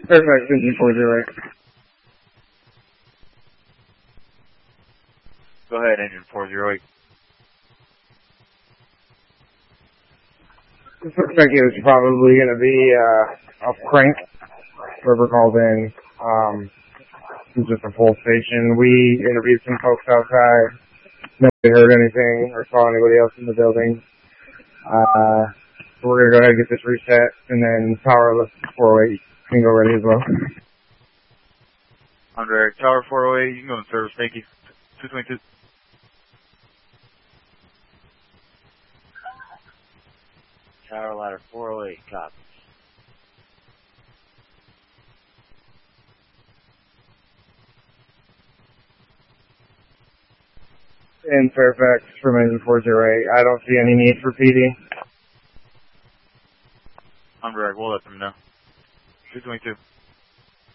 Fairfax engine 408. Go ahead, engine 408. This looks like it was probably going to be a prank. Whoever called in. It was just a full station. We interviewed some folks outside. Nobody heard anything or saw anybody else in the building. So we're going to go ahead and get this reset, and then Tower 408 can go ready as well. Under Tower 408, you can go in service. Thank you. 222. Tower ladder 408, copy. In Fairfax from engine 408, I don't see any need for PD. Under we'll let them know. 222.